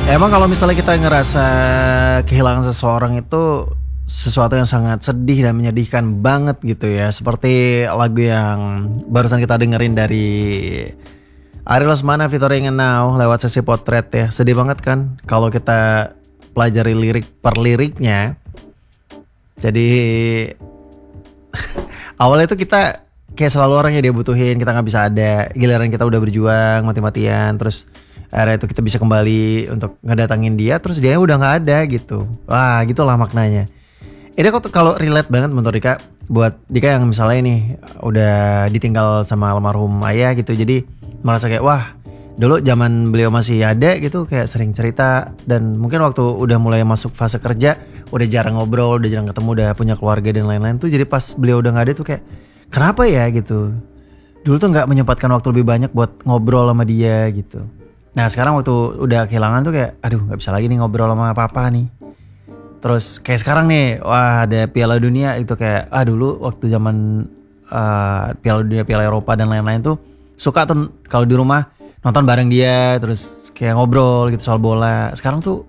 Emang kalau misalnya kita ngerasa kehilangan seseorang itu sesuatu yang sangat sedih dan menyedihkan banget gitu ya. Seperti lagu yang barusan kita dengerin dari Ari Lesmana featuring Now lewat sesi potret ya. Sedih banget kan kalau kita pelajari lirik per liriknya. Jadi awalnya itu kita kayak selalu orang yang dia butuhin, kita nggak bisa ada. Giliran kita udah berjuang mati-matian, terus akhirnya itu kita bisa kembali untuk ngedatangin dia, terus dia udah nggak ada gitu. Wah, gitulah maknanya. Ini kok kalau relate banget menurut Dika, buat Dika yang misalnya ini udah ditinggal sama almarhum ayah gitu, jadi merasa kayak wah dulu zaman beliau masih ada gitu, kayak sering cerita, dan mungkin waktu udah mulai masuk fase kerja udah jarang ngobrol, udah jarang ketemu, udah punya keluarga dan lain-lain tuh, jadi pas beliau udah nggak ada tuh kayak kenapa ya gitu. Dulu tuh nggak menyempatkan waktu lebih banyak buat ngobrol sama dia gitu. Nah sekarang waktu udah kehilangan tuh kayak aduh nggak bisa lagi nih ngobrol sama papa nih. Terus kayak sekarang nih, wah ada Piala Dunia itu kayak dulu waktu zaman Piala Dunia, Piala Eropa dan lain-lain tuh suka tuh kalau di rumah nonton bareng dia, terus kayak ngobrol gitu soal bola. Sekarang tuh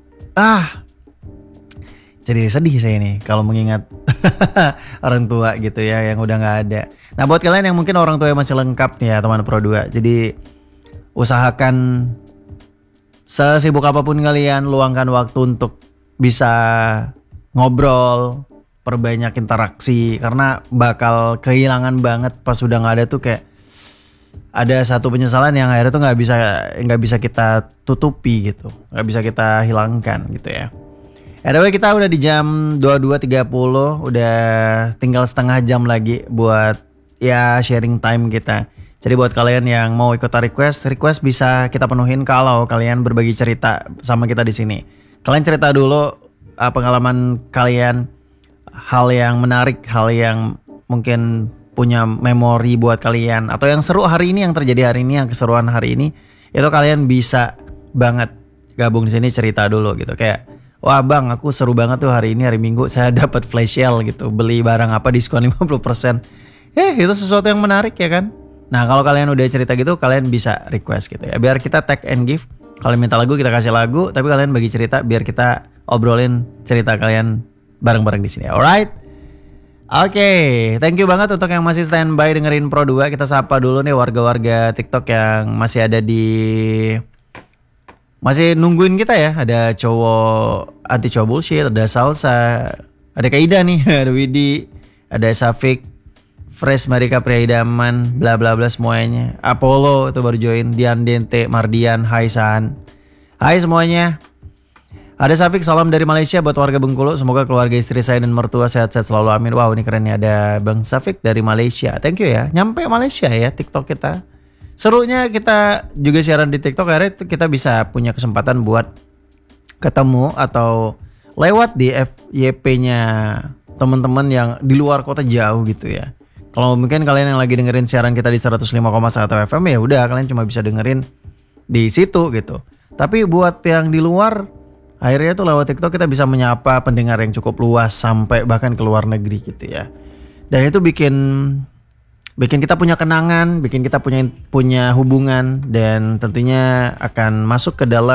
jadi sedih saya nih kalau mengingat orang tua gitu ya yang udah nggak ada. Nah buat kalian yang mungkin orang tua masih lengkap nih ya teman Pro 2, jadi usahakan sesibuk apapun kalian luangkan waktu untuk bisa ngobrol, perbanyak interaksi, karena bakal kehilangan banget pas udah nggak ada tuh. Kayak ada satu penyesalan yang akhirnya tuh nggak bisa kita tutupi gitu, nggak bisa kita hilangkan gitu ya. Anyway, kita udah di jam 22.30, udah tinggal setengah jam lagi buat ya sharing time kita. Jadi buat kalian yang mau ikut request bisa kita penuhin kalau kalian berbagi cerita sama kita di sini. Kalian cerita dulu pengalaman kalian, hal yang menarik, hal yang mungkin punya memori buat kalian, atau yang seru hari ini, yang terjadi hari ini, yang keseruan hari ini, itu kalian bisa banget gabung di sini cerita dulu gitu. Kayak wah bang, aku seru banget tuh hari ini, hari Minggu saya dapat flash sale gitu, beli barang apa diskon 50%. Itu sesuatu yang menarik ya kan. Nah kalau kalian udah cerita gitu, kalian bisa request gitu ya, biar kita tag and give. Kalian minta lagu, kita kasih lagu, tapi kalian bagi cerita biar kita obrolin cerita kalian bareng-bareng di sini. Alright. Oke, thank you banget untuk yang masih standby dengerin Pro 2. Kita sapa dulu nih warga-warga TikTok yang masih nungguin kita ya. Ada cowok anti cowok bullshit, ada Salsa, ada Kaida nih, ada Widi, ada Safik, Fresh, Marika Priaidaman, bla bla bla semuanya. Apollo itu baru join, Dian Dente, Mardian, Hai San. Hai semuanya. Ada Safik, salam dari Malaysia buat warga Bengkulu. Semoga keluarga istri saya dan mertua sehat-sehat selalu, amin. Wow, ini keren nih, ada Bang Safik dari Malaysia. Thank you ya. Nyampe Malaysia ya TikTok kita. Serunya kita juga siaran di TikTok, akhirnya kita bisa punya kesempatan buat ketemu atau lewat di FYP-nya teman-teman yang di luar kota jauh gitu ya. Kalau mungkin kalian yang lagi dengerin siaran kita di 105,1 FM ya udah, kalian cuma bisa dengerin di situ gitu. Tapi buat yang di luar, akhirnya tuh lewat TikTok kita bisa menyapa pendengar yang cukup luas sampai bahkan ke luar negeri gitu ya. Dan itu bikin kita punya kenangan, bikin kita punya hubungan, dan tentunya akan masuk ke dalam